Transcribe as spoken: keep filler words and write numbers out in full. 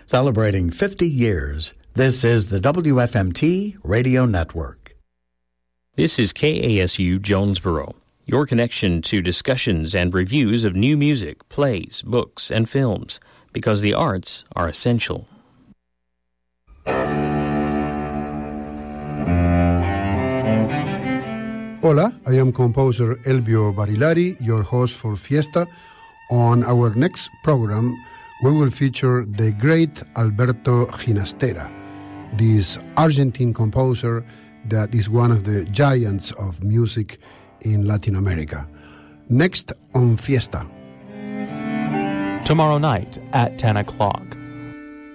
Celebrating fifty years, this is the W F M T Radio Network. This is K A S U Jonesboro, your connection to discussions and reviews of new music, plays, books, and films, because the arts are essential. Hola, I am composer Elvio Barilari, your host for Fiesta. On our next program, we will feature the great Alberto Ginastera, this Argentine composer that is one of the giants of music in Latin America. Next on Fiesta. Tomorrow night at ten o'clock.